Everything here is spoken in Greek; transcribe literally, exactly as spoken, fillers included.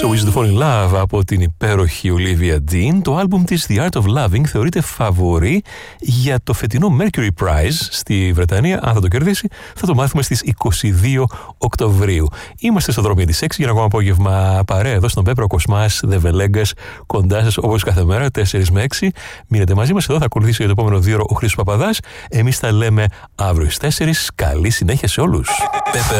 So Easy to Fall in Love από την υπέροχη Olivia Dean. Το άλμπουμ της The Art of Loving θεωρείται φαβορί για το φετινό Mercury Prize στη Βρετανία. Αν θα το κερδίσει, θα το μάθουμε στις είκοσι δύο Οκτωβρίου. Είμαστε στο δρόμο της έξι για ένα ακόμα απόγευμα παρέα εδώ στον Πέπρο Κοσμάς The Velegas, κοντά σας όπως κάθε μέρα, τέσσερα με έξι. Μείνετε μαζί μας, εδώ θα ακολουθήσει για το επόμενο δύο ώρο ο Χρήστος Παπαδάς. Εμείς τα λέμε αύριο στις τέσσερις. Καλή συνέχεια σε όλους.